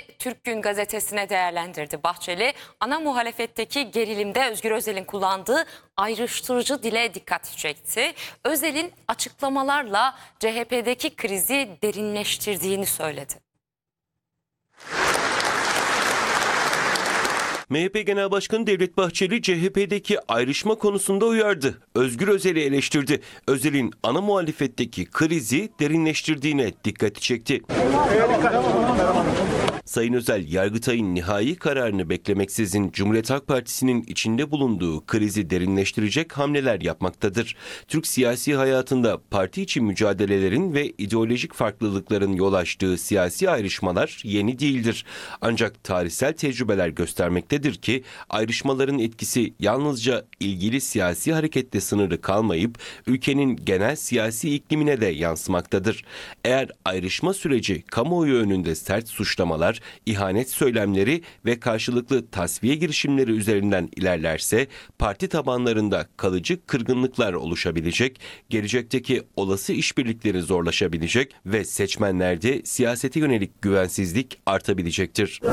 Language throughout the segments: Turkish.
Türk Gün gazetesine değerlendirdi. Bahçeli, ana muhalefetteki gerilimde Özgür Özel'in kullandığı ayrıştırıcı dile dikkat çekti. Özel'in açıklamalarla CHP'deki krizi derinleştirdiğini söyledi. MHP Genel Başkanı Devlet Bahçeli CHP'deki ayrışma konusunda uyardı. Özgür Özel'i eleştirdi. Özel'in ana muhalefetteki krizi derinleştirdiğine dikkati çekti. Sayın Özel, Yargıtay'ın nihai kararını beklemeksizin Cumhuriyet Halk Partisi'nin içinde bulunduğu krizi derinleştirecek hamleler yapmaktadır. Türk siyasi hayatında parti içi mücadelelerin ve ideolojik farklılıkların yol açtığı siyasi ayrışmalar yeni değildir. Ancak tarihsel tecrübeler göstermektedir ki ayrışmaların etkisi yalnızca ilgili siyasi harekette sınırlı kalmayıp ülkenin genel siyasi iklimine de yansımaktadır. Eğer ayrışma süreci kamuoyu önünde sert suçlamalar, ihanet söylemleri ve karşılıklı tasfiye girişimleri üzerinden ilerlerse parti tabanlarında kalıcı kırgınlıklar oluşabilecek, gelecekteki olası işbirlikleri zorlaşabilecek ve seçmenlerde siyasete yönelik güvensizlik artabilecektir.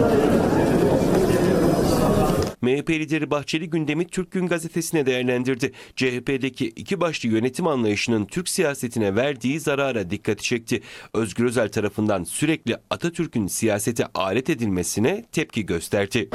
MHP lideri Bahçeli gündemi Türk Gün gazetesine değerlendirdi. CHP'deki iki başlı yönetim anlayışının Türk siyasetine verdiği zarara dikkati çekti. Özgür Özel tarafından sürekli Atatürk'ün siyasete alet edilmesine tepki gösterdi.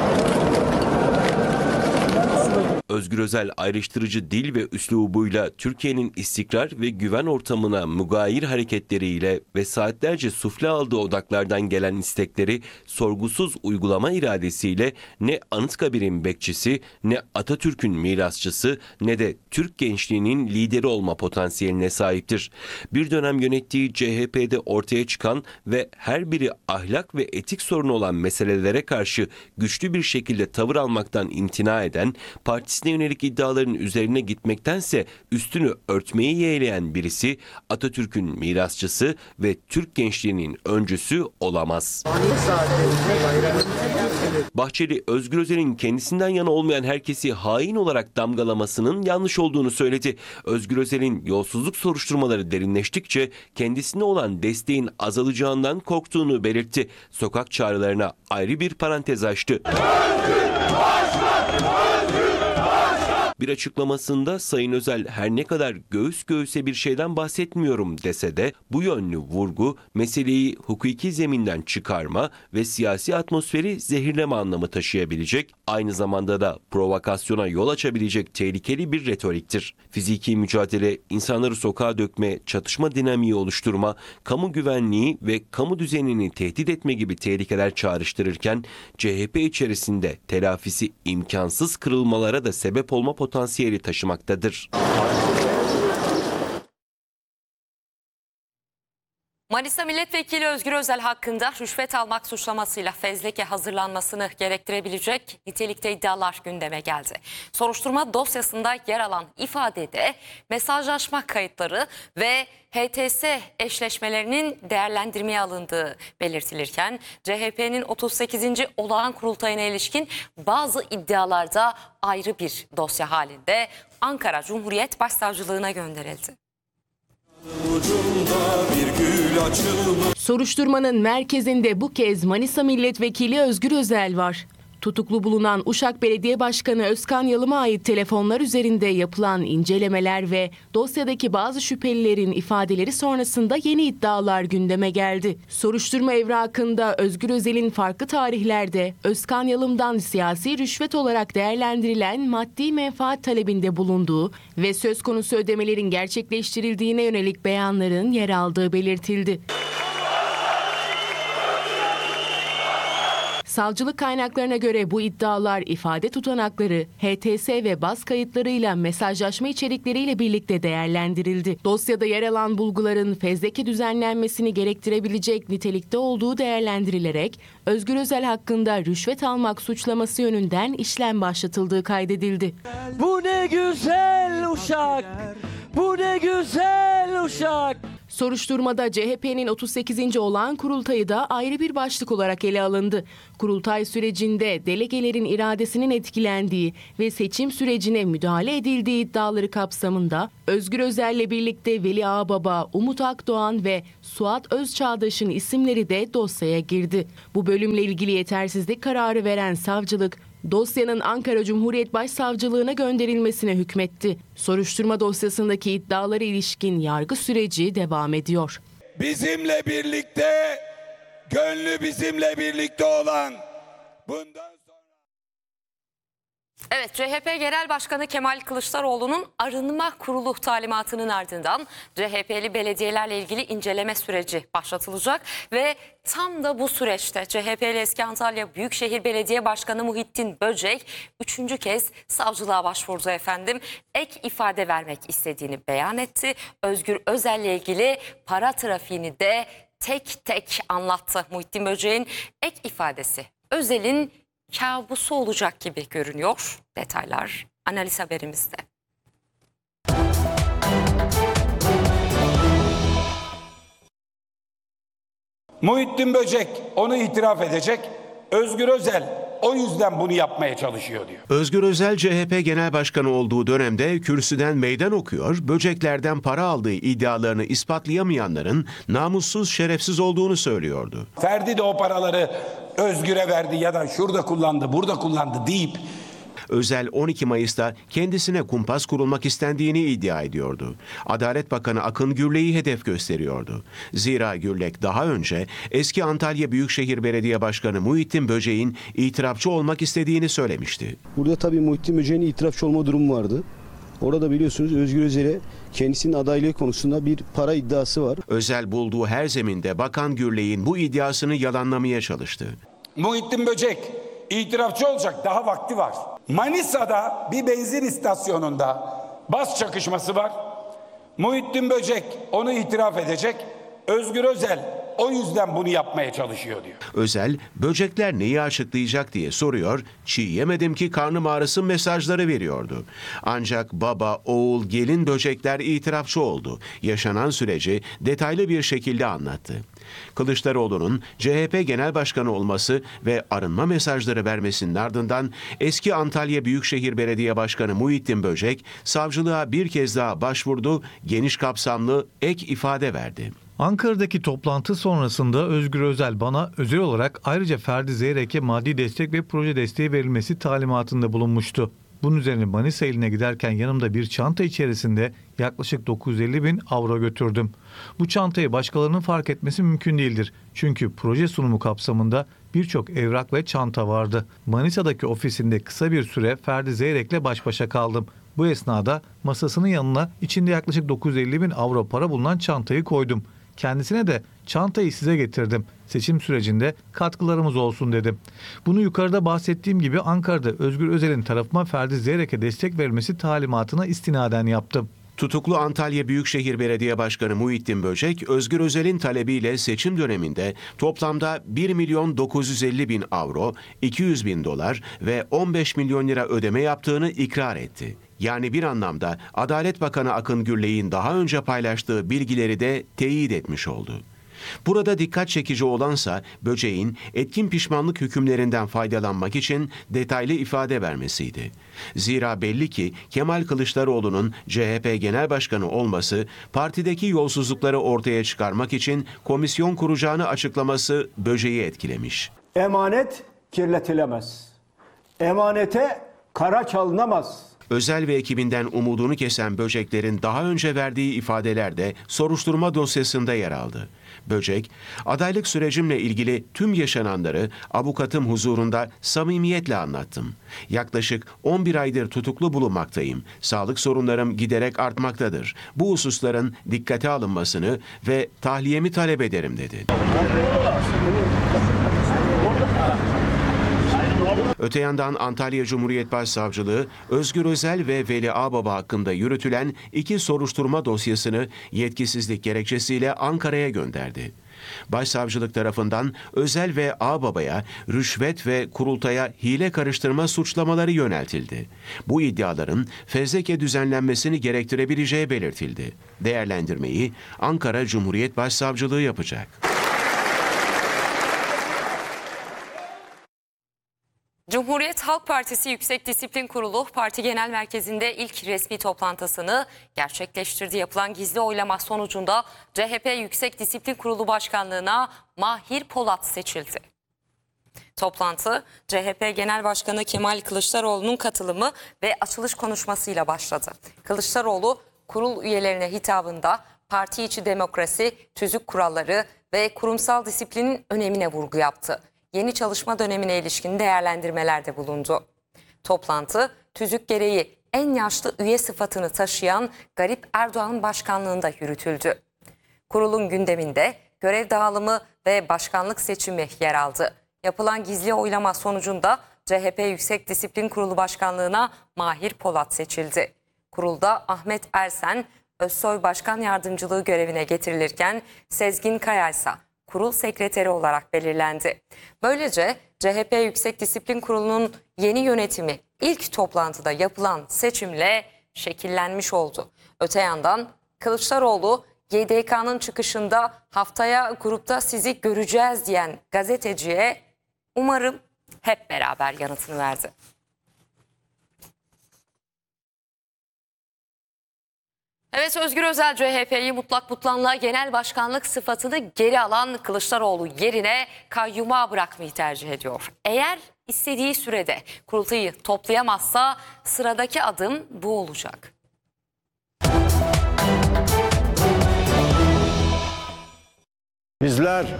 Özgür Özel ayrıştırıcı dil ve üslubuyla Türkiye'nin istikrar ve güven ortamına mugayir hareketleriyle ve saatlerce sufle aldığı odaklardan gelen istekleri sorgusuz uygulama iradesiyle ne Anıtkabir'in bekçisi, ne Atatürk'ün mirasçısı, ne de Türk gençliğinin lideri olma potansiyeline sahiptir. Bir dönem yönettiği CHP'de ortaya çıkan ve her biri ahlak ve etik sorunu olan meselelere karşı güçlü bir şekilde tavır almaktan imtina eden, partisine yönelik iddiaların üzerine gitmektense üstünü örtmeyi yeğleyen birisi Atatürk'ün mirasçısı ve Türk gençliğinin öncüsü olamaz. Bahçeli, Özgür Özel'in kendisinden yana olmayan herkesi hain olarak damgalamasının yanlış olduğunu söyledi. Özgür Özel'in yolsuzluk soruşturmaları derinleştikçe kendisine olan desteğin azalacağından korktuğunu belirtti. Sokak çağrılarına ayrı bir parantez açtı. Bir açıklamasında Sayın Özel her ne kadar göğüs göğüse bir şeyden bahsetmiyorum dese de bu yönlü vurgu meseleyi hukuki zeminden çıkarma ve siyasi atmosferi zehirleme anlamı taşıyabilecek, aynı zamanda da provokasyona yol açabilecek tehlikeli bir retoriktir. Fiziki mücadele, insanları sokağa dökme, çatışma dinamiği oluşturma, kamu güvenliği ve kamu düzenini tehdit etme gibi tehlikeler çağrıştırırken CHP içerisinde telafisi imkansız kırılmalara da sebep olma potansiyeli taşımaktadır. Manisa Milletvekili Özgür Özel hakkında rüşvet almak suçlamasıyla fezleke hazırlanmasını gerektirebilecek nitelikte iddialar gündeme geldi. Soruşturma dosyasında yer alan ifadede mesajlaşma kayıtları ve HTS eşleşmelerinin değerlendirmeye alındığı belirtilirken CHP'nin 38. olağan kurultayına ilişkin bazı iddialarda ayrı bir dosya halinde Ankara Cumhuriyet Başsavcılığına gönderildi. Soruşturmanın merkezinde bu kez Manisa Milletvekili Özgür Özel var. Tutuklu bulunan Uşak Belediye Başkanı Özkan Yalım'a ait telefonlar üzerinde yapılan incelemeler ve dosyadaki bazı şüphelilerin ifadeleri sonrasında yeni iddialar gündeme geldi. Soruşturma evrakında Özgür Özel'in farklı tarihlerde Özkan Yalım'dan siyasi rüşvet olarak değerlendirilen maddi menfaat talebinde bulunduğu ve söz konusu ödemelerin gerçekleştirildiğine yönelik beyanların yer aldığı belirtildi. Savcılık kaynaklarına göre bu iddialar ifade tutanakları, HTS ve baz kayıtlarıyla mesajlaşma içerikleriyle birlikte değerlendirildi. Dosyada yer alan bulguların fezleke düzenlenmesini gerektirebilecek nitelikte olduğu değerlendirilerek Özgür Özel hakkında rüşvet almak suçlaması yönünden işlem başlatıldığı kaydedildi. Bu ne güzel Uşak! Bu ne güzel Uşak! Soruşturmada CHP'nin 38. olağan kurultayı da ayrı bir başlık olarak ele alındı. Kurultay sürecinde delegelerin iradesinin etkilendiği ve seçim sürecine müdahale edildiği iddiaları kapsamında Özgür Özel'le birlikte Veli Ağbaba, Umut Akdoğan ve Suat Özçağdaş'ın isimleri de dosyaya girdi. Bu bölümle ilgili yetersizlik kararı veren savcılık, dosyanın Ankara Cumhuriyet Başsavcılığına gönderilmesine hükmetti. Soruşturma dosyasındaki iddialara ilişkin yargı süreci devam ediyor. Bizimle birlikte, gönlü bizimle birlikte olan bundan Evet, CHP Genel Başkanı Kemal Kılıçdaroğlu'nun arınma kurulu talimatının ardından CHP'li belediyelerle ilgili inceleme süreci başlatılacak ve tam da bu süreçte CHP'li Eski Antalya Büyükşehir Belediye Başkanı Muhittin Böcek 3. kez savcılığa başvurdu efendim. Ek ifade vermek istediğini beyan etti. Özgür Özel'le ilgili para trafiğini de tek tek anlattı. Muhittin Böcek'in ek ifadesi Özel'in kabusu olacak gibi görünüyor. Detaylar analiz haberimizde. Muhittin Böcek onu itiraf edecek. Özgür Özel o yüzden bunu yapmaya çalışıyor diyor. Özgür Özel CHP Genel Başkanı olduğu dönemde kürsüden meydan okuyor, böceklerden para aldığı iddialarını ispatlayamayanların namussuz, şerefsiz olduğunu söylüyordu. Ferdi de o paraları Özgür'e verdi ya da şurada kullandı, burada kullandı deyip Özel 12 Mayıs'ta kendisine kumpas kurulmak istendiğini iddia ediyordu. Adalet Bakanı Akın Gürlek'i hedef gösteriyordu. Zira Gürlek daha önce eski Antalya Büyükşehir Belediye Başkanı Muhittin Böcek'in itirafçı olmak istediğini söylemişti. Burada tabii Muhittin Böcek'in itirafçı olma durumu vardı. Orada biliyorsunuz Özgür Özel'e kendisinin adaylığı konusunda bir para iddiası var. Özel bulduğu her zeminde Bakan Gürlek'in bu iddiasını yalanlamaya çalıştı. Muhittin Böcek itirafçı olacak, daha vakti var. Manisa'da bir benzin istasyonunda bas çakışması var. Muhittin Böcek onu itiraf edecek. Özgür Özel o yüzden bunu yapmaya çalışıyor diyor. Özel, böcekler neyi açıklayacak diye soruyor, çiğ yemedim ki karnım ağrısın mesajları veriyordu. Ancak baba, oğul, gelin böcekler itirafçı oldu. Yaşanan süreci detaylı bir şekilde anlattı. Kılıçdaroğlu'nun CHP Genel Başkanı olması ve arınma mesajları vermesinin ardından eski Antalya Büyükşehir Belediye Başkanı Muhittin Böcek savcılığa bir kez daha başvurdu, geniş kapsamlı ek ifade verdi. Ankara'daki toplantı sonrasında Özgür Özel bana özel olarak ayrıca Ferdi Zeyrek'e maddi destek ve proje desteği verilmesi talimatında bulunmuştu. Bunun üzerine Manisa iline giderken yanımda bir çanta içerisinde yaklaşık 950.000 avro götürdüm. Bu çantayı başkalarının fark etmesi mümkün değildir. Çünkü proje sunumu kapsamında birçok evrak ve çanta vardı. Manisa'daki ofisinde kısa bir süre Ferdi Zeyrek'le baş başa kaldım. Bu esnada masasının yanına içinde yaklaşık 950.000 avro para bulunan çantayı koydum. Kendisine de çantayı size getirdim. Seçim sürecinde katkılarımız olsun dedim. Bunu yukarıda bahsettiğim gibi Ankara'da Özgür Özel'in tarafıma Ferdi Zeyrek'e destek verilmesi talimatına istinaden yaptım. Tutuklu Antalya Büyükşehir Belediye Başkanı Muhittin Böcek, Özgür Özel'in talebiyle seçim döneminde toplamda 1.950.000 avro, 200.000 dolar ve 15 milyon lira ödeme yaptığını ikrar etti. Yani bir anlamda Adalet Bakanı Akın Gürlek'in daha önce paylaştığı bilgileri de teyit etmiş oldu. Burada dikkat çekici olansa Böcek'in etkin pişmanlık hükümlerinden faydalanmak için detaylı ifade vermesiydi. Zira belli ki Kemal Kılıçdaroğlu'nun CHP Genel Başkanı olması, partideki yolsuzlukları ortaya çıkarmak için komisyon kuracağını açıklaması Böcek'i etkilemiş. Emanet kirletilemez. Emanete kara çalınamaz. Özel ve ekibinden umudunu kesen Böceklerin daha önce verdiği ifadeler de soruşturma dosyasında yer aldı. Böcek, adaylık sürecimle ilgili tüm yaşananları avukatım huzurunda samimiyetle anlattım. Yaklaşık 11 aydır tutuklu bulunmaktayım. Sağlık sorunlarım giderek artmaktadır. Bu hususların dikkate alınmasını ve tahliyemi talep ederim dedi. Öte yandan Antalya Cumhuriyet Başsavcılığı, Özgür Özel ve Veli Ağbaba hakkında yürütülen 2 soruşturma dosyasını yetkisizlik gerekçesiyle Ankara'ya gönderdi. Başsavcılık tarafından Özel ve Ağbaba'ya rüşvet ve kurultaya hile karıştırma suçlamaları yöneltildi. Bu iddiaların fezleke düzenlenmesini gerektirebileceği belirtildi. Değerlendirmeyi Ankara Cumhuriyet Başsavcılığı yapacak. Cumhuriyet Halk Partisi Yüksek Disiplin Kurulu Parti Genel Merkezi'nde ilk resmi toplantısını gerçekleştirdi. Yapılan gizli oylama sonucunda CHP Yüksek Disiplin Kurulu Başkanlığı'na Mahir Polat seçildi. Toplantı CHP Genel Başkanı Kemal Kılıçdaroğlu'nun katılımı ve açılış konuşmasıyla başladı. Kılıçdaroğlu kurul üyelerine hitabında parti içi demokrasi, tüzük kuralları ve kurumsal disiplinin önemine vurgu yaptı. Yeni çalışma dönemine ilişkin değerlendirmelerde bulundu. Toplantı, tüzük gereği en yaşlı üye sıfatını taşıyan Garip Erdoğan başkanlığında yürütüldü. Kurulun gündeminde görev dağılımı ve başkanlık seçimi yer aldı. Yapılan gizli oylama sonucunda CHP Yüksek Disiplin Kurulu Başkanlığı'na Mahir Polat seçildi. Kurulda Ahmet Ersen, Özsoy Başkan Yardımcılığı görevine getirilirken Sezgin Kaya ise kurul sekreteri olarak belirlendi. Böylece CHP Yüksek Disiplin Kurulu'nun yeni yönetimi ilk toplantıda yapılan seçimle şekillenmiş oldu. Öte yandan Kılıçdaroğlu YDK'nın çıkışında haftaya grupta sizi göreceğiz diyen gazeteciye umarım hep beraber yanıtını verdi. Evet, Özgür Özel CHP'yi mutlakla genel başkanlık sıfatını geri alan Kılıçdaroğlu yerine kayyuma bırakmayı tercih ediyor. Eğer istediği sürede kurultayı toplayamazsa sıradaki adım bu olacak. Bizler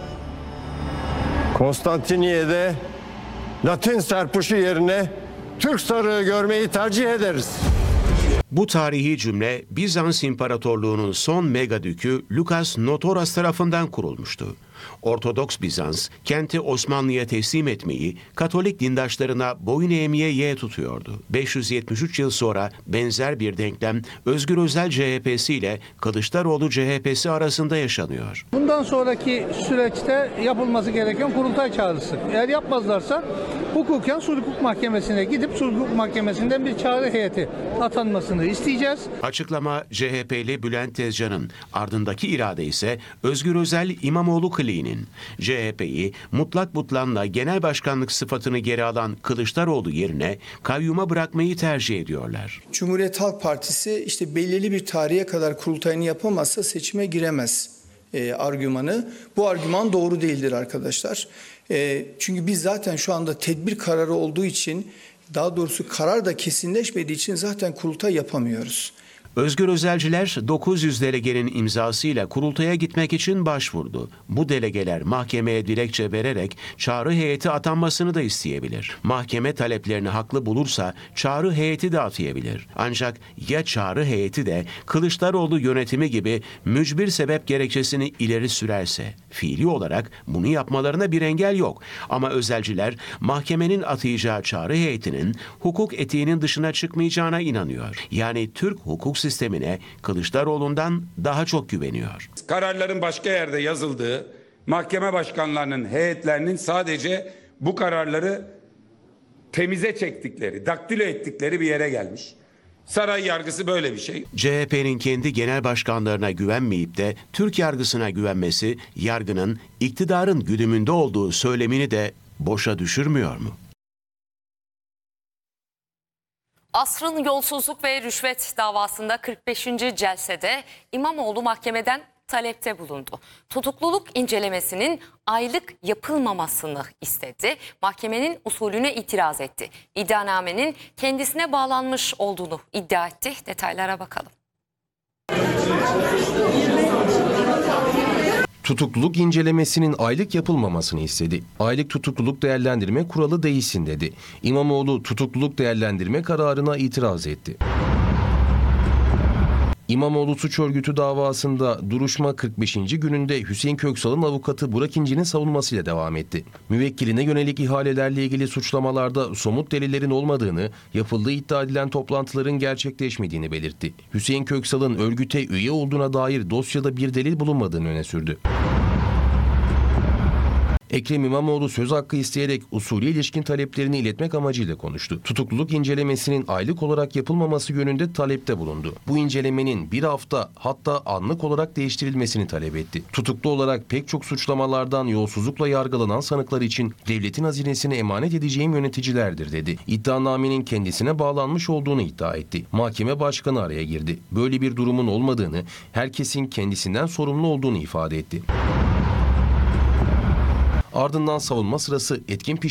Konstantiniyye'de Latin serpuşu yerine Türk sarığı görmeyi tercih ederiz. Bu tarihi cümle Bizans İmparatorluğu'nun son megadükü Lukas Notoras tarafından kurulmuştu. Ortodoks Bizans, kenti Osmanlı'ya teslim etmeyi Katolik dindaşlarına boyun eğmeye yeğ tutuyordu. 573 yıl sonra benzer bir denklem Özgür Özel CHP'si ile Kılıçdaroğlu CHP'si arasında yaşanıyor. Bundan sonraki süreçte yapılması gereken kurultay çağrısı. Eğer yapmazlarsa hukuken Sulh Hukuk Mahkemesi'ne gidip Sulh Hukuk Mahkemesi'nden bir çağrı heyeti atanmasını isteyeceğiz. Açıklama CHP'li Bülent Tezcan'ın, ardındaki irade ise Özgür Özel İmamoğlu kliğinin. CHP'yi mutlakla genel başkanlık sıfatını geri alan Kılıçdaroğlu yerine kayyuma bırakmayı tercih ediyorlar. Cumhuriyet Halk Partisi işte belirli bir tarihe kadar kurultayını yapamazsa seçime giremez argümanı. Bu argüman doğru değildir arkadaşlar. Çünkü biz zaten şu anda tedbir kararı olduğu için, daha doğrusu karar da kesinleşmediği için zaten kurultay yapamıyoruz. Özgür Özelciler 900 delegenin imzasıyla kurultaya gitmek için başvurdu. Bu delegeler mahkemeye dilekçe vererek çağrı heyeti atanmasını da isteyebilir. Mahkeme taleplerini haklı bulursa çağrı heyeti de atayabilir. Ancak ya çağrı heyeti de Kılıçdaroğlu yönetimi gibi mücbir sebep gerekçesini ileri sürerse? Fiili olarak bunu yapmalarına bir engel yok. Ama Özelciler mahkemenin atayacağı çağrı heyetinin hukuk etiğinin dışına çıkmayacağına inanıyor. Yani Türk hukuk sistemine Kılıçdaroğlu'ndan daha çok güveniyor. Kararların başka yerde yazıldığı, mahkeme başkanlarının heyetlerinin sadece bu kararları temize çektikleri, daktilo ettikleri bir yere gelmiş. Saray yargısı böyle bir şey. CHP'nin kendi genel başkanlarına güvenmeyip de Türk yargısına güvenmesi, yargının iktidarın güdümünde olduğu söylemini de boşa düşürmüyor mu? Asrın yolsuzluk ve rüşvet davasında 45. celsede İmamoğlu mahkemeden talepte bulundu. Tutukluluk incelemesinin aylık yapılmamasını istedi. Mahkemenin usulüne itiraz etti. İddianamenin kendisine bağlanmış olduğunu iddia etti. Detaylara bakalım. Tutukluluk incelemesinin aylık yapılmamasını istedi. Aylık tutukluluk değerlendirme kuralı değişsin dedi. İmamoğlu tutukluluk değerlendirme kararına itiraz etti. İmamoğlu suç örgütü davasında duruşma 45. gününde Hüseyin Köksal'ın avukatı Burak İnci'nin savunmasıyla devam etti. Müvekkiline yönelik ihalelerle ilgili suçlamalarda somut delillerin olmadığını, yapıldığı iddia edilen toplantıların gerçekleşmediğini belirtti. Hüseyin Köksal'ın örgüte üye olduğuna dair dosyada bir delil bulunmadığını öne sürdü. Ekrem İmamoğlu söz hakkı isteyerek usulü ilişkin taleplerini iletmek amacıyla konuştu. Tutukluluk incelemesinin aylık olarak yapılmaması yönünde talepte bulundu. Bu incelemenin bir hafta hatta anlık olarak değiştirilmesini talep etti. Tutuklu olarak pek çok suçlamalardan yolsuzlukla yargılanan sanıklar için devletin hazinesine emanet edeceğim yöneticilerdir dedi. İddianamenin kendisine bağlanmış olduğunu iddia etti. Mahkeme başkanı araya girdi. Böyle bir durumun olmadığını, herkesin kendisinden sorumlu olduğunu ifade etti. Ardından savunma sırası etkin